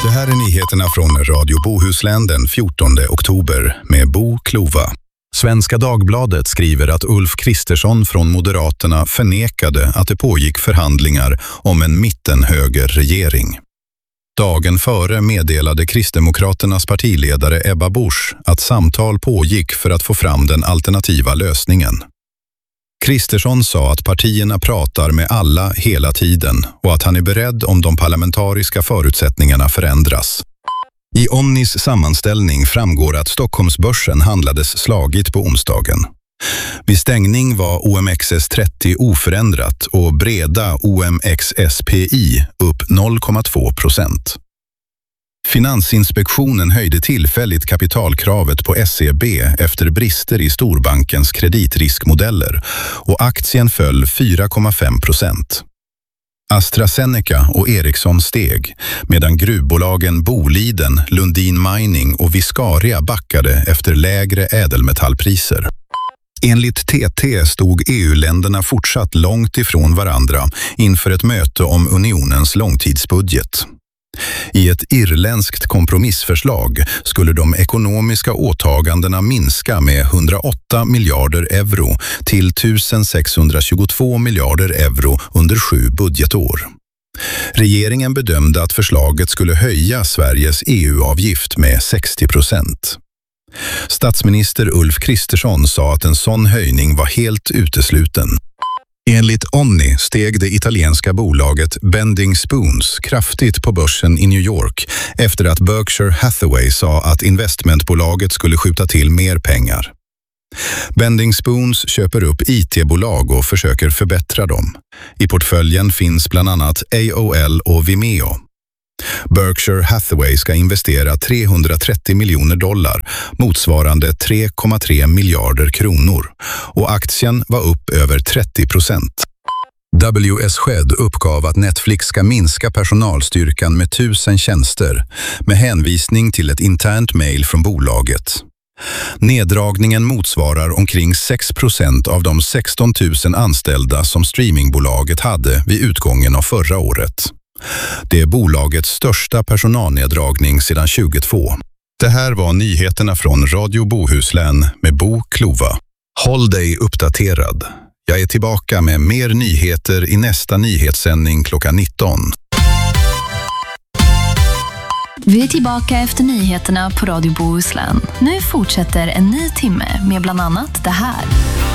Det här är nyheterna från Radio Bohuslän den 14 oktober med Bo Klova. Svenska Dagbladet skriver att Ulf Kristersson från Moderaterna förnekade att det pågick förhandlingar om en mittenhögerregering. Dagen före meddelade Kristdemokraternas partiledare Ebba Busch att samtal pågick för att få fram den alternativa lösningen. Kristersson sa att partierna pratar med alla hela tiden och att han är beredd om de parlamentariska förutsättningarna förändras. I Onnis sammanställning framgår att Stockholmsbörsen handlades slagigt på onsdagen. Vid stängning var OMXS30 oförändrat och breda OMXSPI upp 0,2%. Finansinspektionen höjde tillfälligt kapitalkravet på SEB efter brister i storbankens kreditriskmodeller och aktien föll 4,5%. AstraZeneca och Ericsson steg, medan gruvbolagen Boliden, Lundin Mining och Viscaria backade efter lägre ädelmetallpriser. Enligt TT stod EU-länderna fortsatt långt ifrån varandra inför ett möte om unionens långtidsbudget. I ett irländskt kompromissförslag skulle de ekonomiska åtagandena minska med 108 miljarder euro till 1622 miljarder euro under 7 budgetår. Regeringen bedömde att förslaget skulle höja Sveriges EU-avgift med 60%. Statsminister Ulf Kristersson sa att en sån höjning var helt utesluten. Enligt Onni steg det italienska bolaget Bending Spoons kraftigt på börsen i New York efter att Berkshire Hathaway sa att investmentbolaget skulle skjuta till mer pengar. Bending Spoons köper upp IT-bolag och försöker förbättra dem. I portföljen finns bland annat AOL och Vimeo. Berkshire Hathaway ska investera $330 miljoner, motsvarande 3,3 miljarder kronor, och aktien var upp över 30%. WS Shed uppgav att Netflix ska minska personalstyrkan med 1000 tjänster med hänvisning till ett internt mejl från bolaget. Neddragningen motsvarar omkring 6% av de 16 000 anställda som streamingbolaget hade vid utgången av förra året. Det är bolagets största personalneddragning sedan 2002. Det här var nyheterna från Radio Bohuslän med Bo Klova. Håll dig uppdaterad. Jag är tillbaka med mer nyheter i nästa nyhetssändning klockan 19. Vi är tillbaka efter nyheterna på Radio Bohuslän. Nu fortsätter en ny timme med bland annat det här.